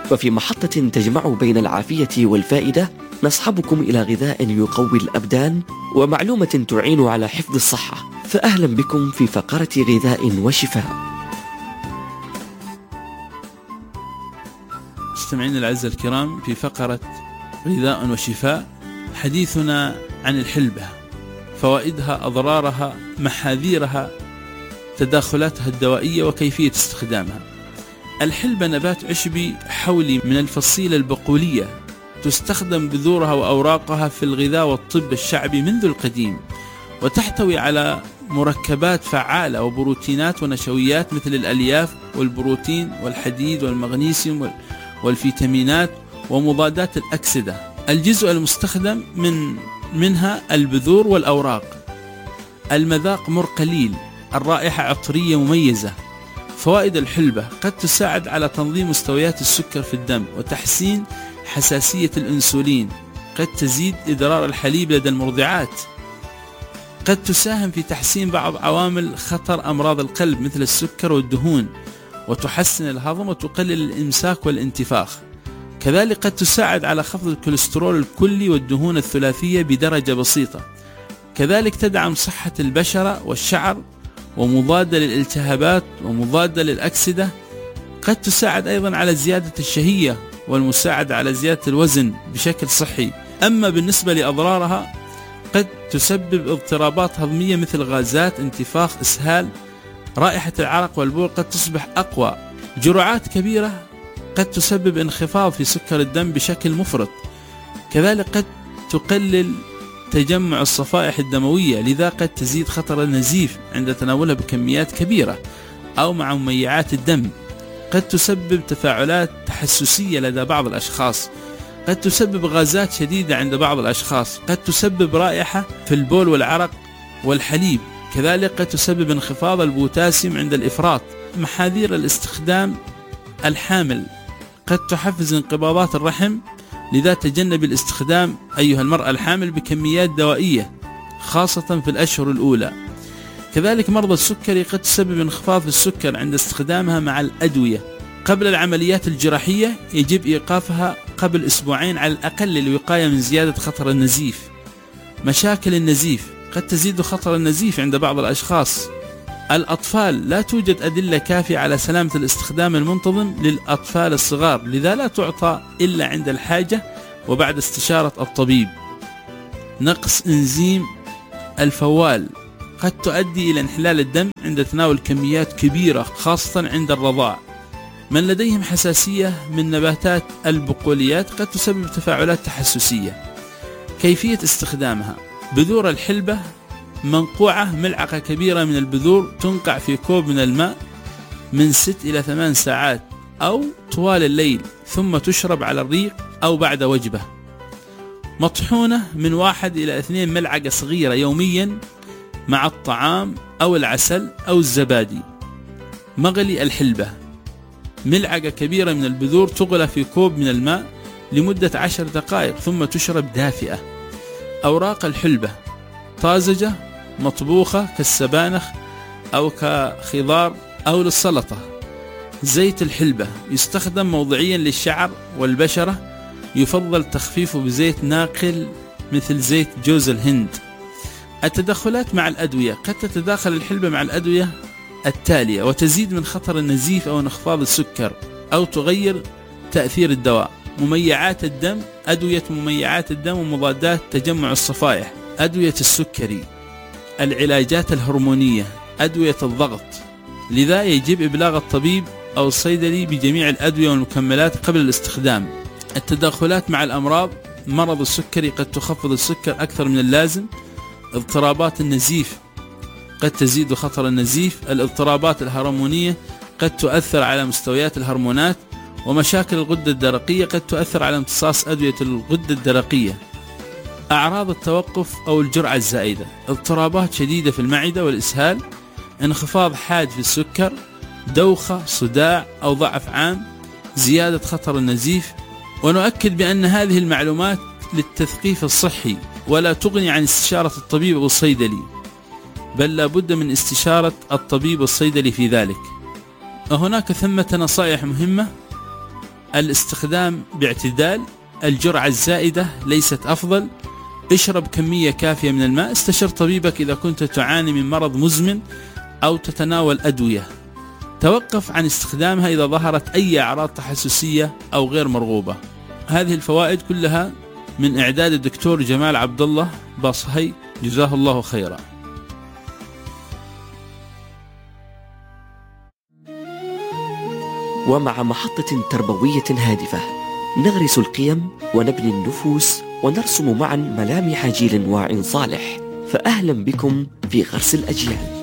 وفي محطة تجمع بين العافية والفائدة نصحبكم إلى غذاء يقوي الأبدان ومعلومة تعين على حفظ الصحة، فأهلا بكم في فقرة غذاء وشفاء. مستمعين الأعزاء الكرام، في فقرة غذاء وشفاء حديثنا عن الحلبة، فوائدها، أضرارها، محاذيرها، تداخلاتها الدوائية وكيفية استخدامها. الحلبة نبات عشبي حولي من الفصيلة البقولية، تستخدم بذورها وأوراقها في الغذاء والطب الشعبي منذ القديم، وتحتوي على مركبات فعالة وبروتينات ونشويات مثل الألياف والبروتين والحديد والمغنيسيوم والفيتامينات ومضادات الأكسدة. الجزء المستخدم منها البذور والأوراق. المذاق مر قليل، الرائحة عطرية مميزة. فوائد الحلبة: قد تساعد على تنظيم مستويات السكر في الدم وتحسين حساسية الأنسولين. قد تزيد إدرار الحليب لدى المرضعات. قد تساهم في تحسين بعض عوامل خطر أمراض القلب مثل السكر والدهون، وتحسن الهضم وتقلل الإمساك والانتفاخ. كذلك قد تساعد على خفض الكوليسترول الكلي والدهون الثلاثية بدرجة بسيطة. كذلك تدعم صحة البشرة والشعر، ومضادة للالتهابات ومضادة للأكسدة. قد تساعد أيضا على زيادة الشهية والمساعدة على زيادة الوزن بشكل صحي. أما بالنسبة لأضرارها، قد تسبب اضطرابات هضمية مثل غازات، انتفاخ، إسهال. رائحة العرق والبول قد تصبح أقوى. جرعات كبيرة قد تسبب انخفاض في سكر الدم بشكل مفرط. كذلك قد تقلل تجمع الصفائح الدموية، لذا قد تزيد خطر النزيف عند تناولها بكميات كبيرة أو مع مميعات الدم. قد تسبب تفاعلات تحسسية لدى بعض الأشخاص. قد تسبب غازات شديدة عند بعض الأشخاص. قد تسبب رائحة في البول والعرق والحليب. كذلك قد تسبب انخفاض البوتاسيوم عند الإفراط. محاذير الاستخدام: الحامل قد تحفز انقباضات الرحم، لذا تجنب الاستخدام أيها المرأة الحامل بكميات دوائية خاصة في الأشهر الأولى. كذلك مرضى السكري قد تسبب انخفاض في السكر عند استخدامها مع الأدوية. قبل العمليات الجراحية يجب إيقافها قبل أسبوعين على الأقل للوقاية من زيادة خطر النزيف. مشاكل النزيف: قد تزيد خطر النزيف عند بعض الأشخاص. الأطفال: لا توجد أدلة كافية على سلامة الاستخدام المنتظم للأطفال الصغار، لذا لا تعطى إلا عند الحاجة وبعد استشارة الطبيب. نقص إنزيم الفوال: قد تؤدي إلى انحلال الدم عند تناول كميات كبيرة خاصة عند الرضاع. من لديهم حساسية من نباتات البقوليات قد تسبب تفاعلات تحسسية. كيفية استخدامها: بذور الحلبة منقوعة، ملعقة كبيرة من البذور تنقع في كوب من الماء من 6 إلى 8 ساعات أو طوال الليل، ثم تشرب على الريق أو بعد وجبة. مطحونة من 1 إلى 2 ملعقة صغيرة يوميا مع الطعام أو العسل أو الزبادي. مغلي الحلبة: ملعقة كبيرة من البذور تغلى في كوب من الماء لمدة 10 دقائق ثم تشرب دافئة. أوراق الحلبة: طازجة، مطبوخة كالسبانخ أو كخضار أو للسلطة. زيت الحلبة: يستخدم موضعيا للشعر والبشرة، يفضل تخفيفه بزيت ناقل مثل زيت جوز الهند. التدخلات مع الأدوية: قد تتداخل الحلبة مع الأدوية التالية وتزيد من خطر النزيف أو انخفاض السكر أو تغير تأثير الدواء. مميعات الدم: أدوية مميعات الدم ومضادات تجمع الصفائح. أدوية السكري. العلاجات الهرمونية: أدوية الضغط، لذا يجب إبلاغ الطبيب أو الصيدلي بجميع الأدوية والمكملات قبل الاستخدام. التدخلات مع الأمراض: مرض السكري قد تخفض السكر أكثر من اللازم. اضطرابات النزيف قد تزيد خطر النزيف. الاضطرابات الهرمونية قد تؤثر على مستويات الهرمونات. ومشاكل الغدة الدرقية قد تؤثر على امتصاص أدوية الغدة الدرقية. أعراض التوقف أو الجرعة الزائدة: اضطرابات شديدة في المعدة والإسهال، انخفاض حاد في السكر، دوخة، صداع أو ضعف عام، زيادة خطر النزيف. ونؤكد بأن هذه المعلومات للتثقيف الصحي ولا تغني عن استشارة الطبيب أو الصيدلي، بل لا بد من استشارة الطبيب والصيدلي في ذلك. وهناك ثمة نصائح مهمة الاستخدام باعتدال، الجرعة الزائدة ليست أفضل، اشرب كمية كافية من الماء، استشر طبيبك إذا كنت تعاني من مرض مزمن أو تتناول أدوية، توقف عن استخدامها إذا ظهرت أي أعراض تحسسية أو غير مرغوبة. هذه الفوائد كلها من إعداد الدكتور جمال عبد الله باصهي، جزاه الله خيرا. ومع محطة تربوية هادفة نغرس القيم ونبني النفوس ونرسم معا ملامح جيل واع صالح، فأهلا بكم في غرس الأجيال.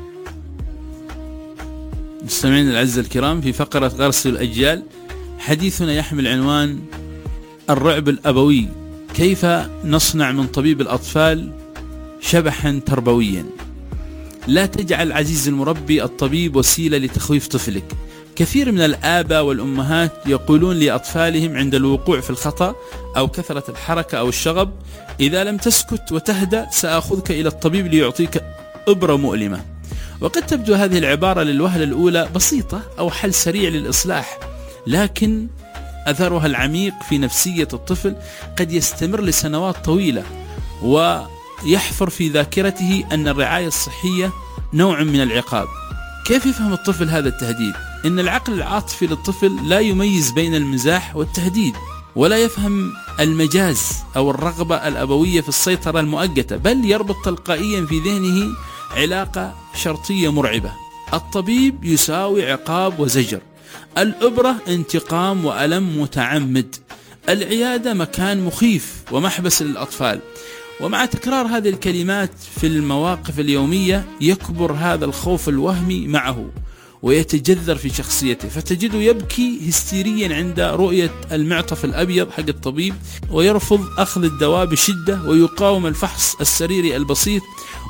مستمعين الأعزاء الكرام، في فقرة غرس الأجيال حديثنا يحمل عنوان الرعب الأبوي، كيف نصنع من طبيب الأطفال شبحا تربويا. لا تجعل عزيز المربي الطبيب وسيلة لتخويف طفلك. كثير من الآباء والأمهات يقولون لأطفالهم عند الوقوع في الخطأ أو كثرة الحركة أو الشغب: إذا لم تسكت وتهدأ سأخذك إلى الطبيب ليعطيك إبرة مؤلمة. وقد تبدو هذه العبارة للوهلة الأولى بسيطة أو حل سريع للإصلاح، لكن أثرها العميق في نفسية الطفل قد يستمر لسنوات طويلة، ويحفر في ذاكرته أن الرعاية الصحية نوع من العقاب. كيف يفهم الطفل هذا التهديد؟ إن العقل العاطفي للطفل لا يميز بين المزاح والتهديد، ولا يفهم المجاز أو الرغبة الأبوية في السيطرة المؤقتة، بل يربط تلقائيا في ذهنه علاقة شرطية مرعبة. الطبيب يساوي عقاب وزجر، الإبرة انتقام وألم متعمد، العيادة مكان مخيف ومحبس للأطفال. ومع تكرار هذه الكلمات في المواقف اليومية يكبر هذا الخوف الوهمي معه ويتجذر في شخصيته، فتجده يبكي هستيريا عند رؤية المعطف الأبيض حق الطبيب، ويرفض أخذ الدواء بشدة، ويقاوم الفحص السريري البسيط،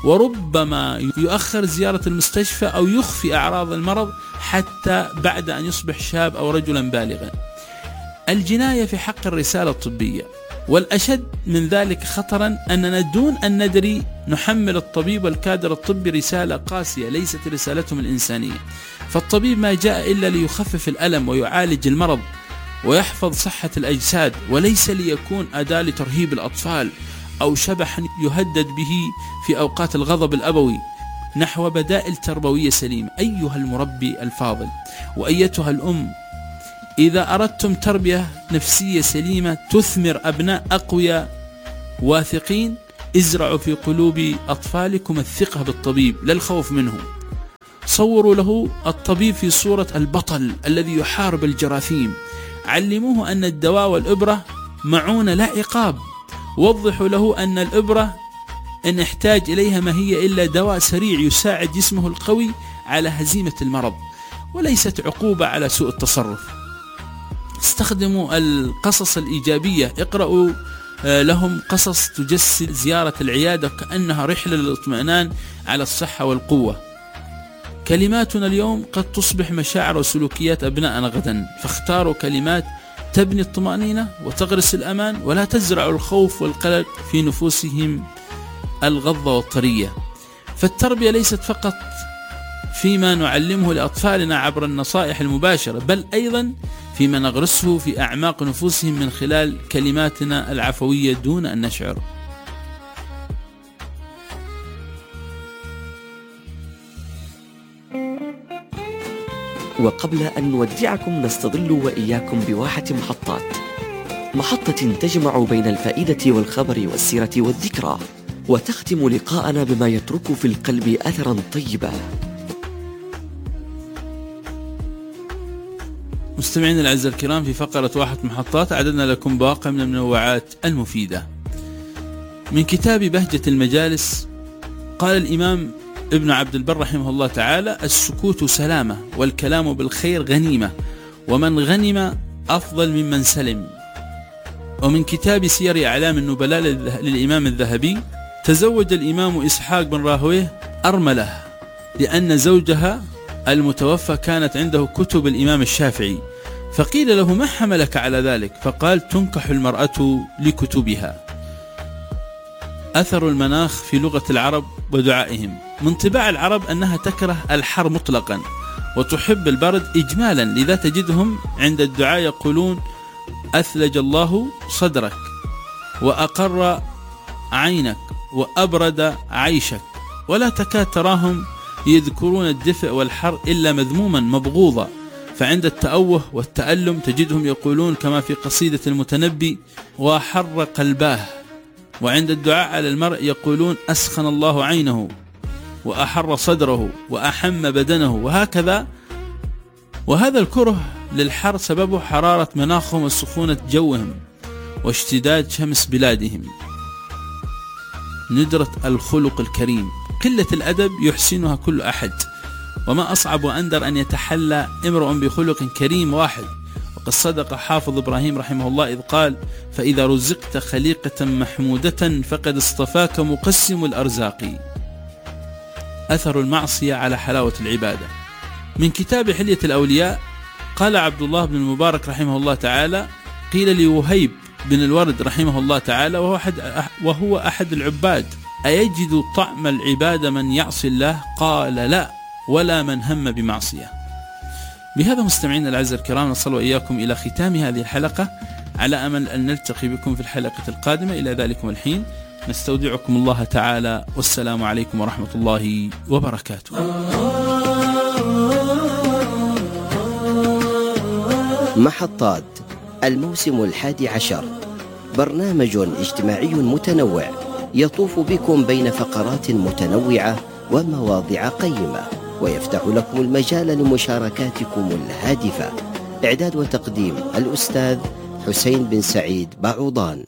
وربما يؤخر زيارة المستشفى أو يخفي أعراض المرض حتى بعد أن يصبح شاب أو رجلا بالغا. الجناية في حق الرسالة الطبية، والأشد من ذلك خطرا أننا دون أن ندري نحمل الطبيب والكادر الطبي رسالة قاسية ليست رسالتهم الإنسانية. فالطبيب ما جاء إلا ليخفف الألم ويعالج المرض ويحفظ صحة الأجساد، وليس ليكون أداة لترهيب الأطفال أو شبحا يهدد به في أوقات الغضب الأبوي. نحو بدائل تربوية سليمة. أيها المربي الفاضل وأيتها الأم، إذا أردتم تربية نفسية سليمة تثمر أبناء أقوياء واثقين، ازرعوا في قلوب أطفالكم الثقة بالطبيب لا الخوف منه. صوروا له الطبيب في صورة البطل الذي يحارب الجراثيم. علموه أن الدواء والإبرة معونة لا عقاب. وضحوا له أن الإبرة إن احتاج إليها ما هي إلا دواء سريع يساعد جسمه القوي على هزيمة المرض، وليست عقوبة على سوء التصرف. استخدموا القصص الإيجابية، اقرأوا لهم قصص تجسد زيارة العيادة كأنها رحلة للاطمئنان على الصحة والقوة. كلماتنا اليوم قد تصبح مشاعر وسلوكيات أبنائنا غدا، فاختاروا كلمات تبني الطمأنينة وتغرس الأمان، ولا تزرع الخوف والقلق في نفوسهم الغضة والطرية. فالتربية ليست فقط فيما نعلمه لأطفالنا عبر النصائح المباشرة، بل أيضا فيما نغرسه في أعماق نفوسهم من خلال كلماتنا العفوية دون أن نشعر. وقبل أن نودعكم نستظل وإياكم بواحة محطة تجمع بين الفائدة والخبر والسيرة والذكرى، وتختم لقاءنا بما يترك في القلب أثرا طيبا. مستمعين الأعزاء الكرام، في فقرة واحة محطات أعددنا لكم باقة من المنوعات المفيدة من كتاب بهجة المجالس. قال الإمام ابن عبد البر رحمه الله تعالى: السكوت سلامة، والكلام بالخير غنيمة، ومن غنم أفضل ممن سلم. ومن كتاب سير أعلام النبلاء للإمام الذهبي: تزوج الإمام إسحاق بن راهويه أرملة، لأن زوجها المتوفى كانت عنده كتب الإمام الشافعي، فقيل له: ما حملك على ذلك؟ فقال: تنكح المرأة لكتبها. أثر المناخ في لغة العرب ودعائهم. من طباع العرب أنها تكره الحر مطلقا، وتحب البرد إجمالا، لذا تجدهم عند الدعاء يقولون أثلج الله صدرك وأقر عينك وأبرد عيشك، ولا تكاد تراهم يذكرون الدفء والحر إلا مذموما مبغوضا. فعند التأوه والتألم تجدهم يقولون كما في قصيدة المتنبي وحر قلباه، وعند الدعاء على المرء يقولون أسخن الله عينه وأحر صدره وأحم بدنه، وهكذا. وهذا الكره للحر سببه حرارة مناخهم وسخونة جوهم واشتداد شمس بلادهم. ندرة الخلق الكريم، قلة الأدب يحسنها كل أحد، وما أصعب وأندر أن يتحلى امرؤ بخلق كريم واحد. وقد صدق حافظ إبراهيم رحمه الله إذ قال فإذا رزقت خليقة محمودة فقد اصطفاك مقسم الأرزاق. أثر المعصية على حلاوة العبادة. من كتاب حلية الأولياء قال عبد الله بن المبارك رحمه الله تعالى قيل لوهيب بن الورد رحمه الله تعالى وهو أحد العباد أيجد طعم العبادة من يعصي الله؟ قال لا، ولا من هم بمعصية. بهذا مستمعين الأعزاء الكرام نصل وإياكم إلى ختام هذه الحلقة، على أمل أن نلتقي بكم في الحلقة القادمة. إلى ذلكم الحين نستودعكم الله تعالى، والسلام عليكم ورحمة الله وبركاته. محطات الموسم 11، برنامج اجتماعي متنوع يطوف بكم بين فقرات متنوعة ومواضيع قيمة، ويفتح لكم المجال لمشاركاتكم الهادفة. إعداد وتقديم الأستاذ حسين بن سعيد بعوضان.